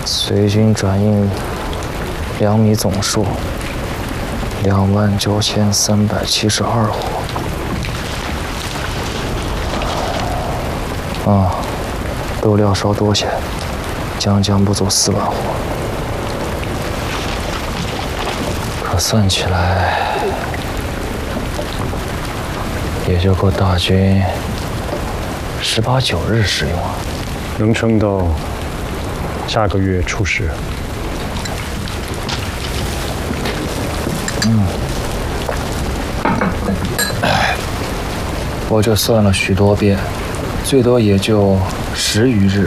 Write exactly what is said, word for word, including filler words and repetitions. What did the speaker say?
随军转运粮米总数两万九千三百七十二户。啊，豆料稍多些，将将不足四万户。可算起来，也就够大军十八九日使用啊， 能撑到下个月初十。 嗯，我这算了许多遍，最多也就十余日。